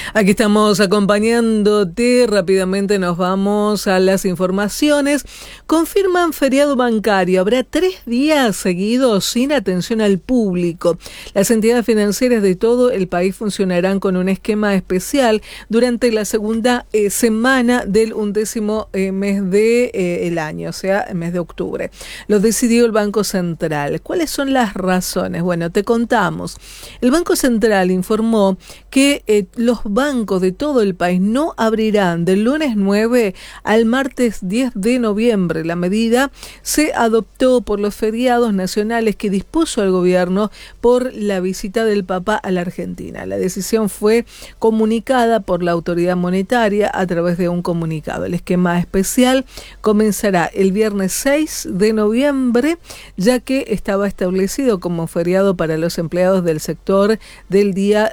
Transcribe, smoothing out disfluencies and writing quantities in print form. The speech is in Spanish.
Aquí estamos acompañándote. Rápidamente nos vamos a las informaciones. Confirman feriado bancario. Habrá 3 días seguidos sin atención al público. Las entidades financieras de todo el país funcionarán con un esquema especial durante la segunda semana del 11º mes del año, o sea, el mes de octubre. Lo decidió el Banco Central. ¿Cuáles son las razones? Bueno, te contamos. El Banco Central informó que los bancos de todo el país no abrirán del lunes 9 al martes 10 de noviembre. La medida se adoptó por los feriados nacionales que dispuso el gobierno por la visita del Papa a la Argentina. La decisión fue comunicada por la autoridad monetaria a través de un comunicado. El esquema especial comenzará el viernes 6 de noviembre, ya que estaba establecido como feriado para los empleados del sector del Día